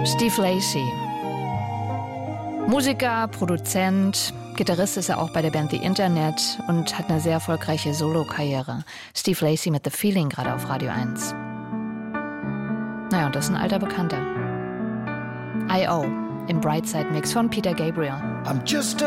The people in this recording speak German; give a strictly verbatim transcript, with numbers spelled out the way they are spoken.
Steve Lacy. Musiker, Produzent, Gitarrist ist er auch bei der Band The Internet und hat eine sehr erfolgreiche Solo-Karriere. Steve Lacy mit The Feeling, gerade auf Radio eins. Naja, und das ist ein alter Bekannter. I O im Brightside Mix von Peter Gabriel. I'm just a